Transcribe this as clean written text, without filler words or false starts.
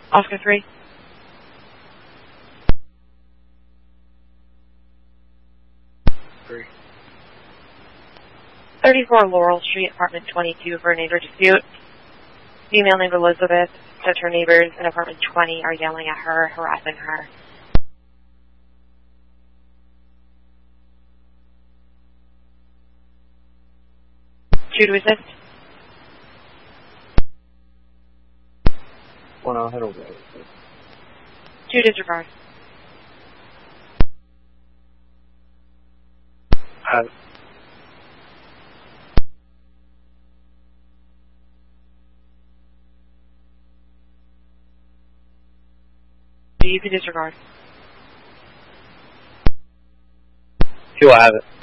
Oscar 3. 3. 34 Laurel Street, apartment 22, for a neighbor dispute. Female neighbor Elizabeth says her neighbors in apartment 20 are yelling at her, harassing her. Two to assist. 1, I'll head over. 2 disregard. You can disregard. 2, I have it.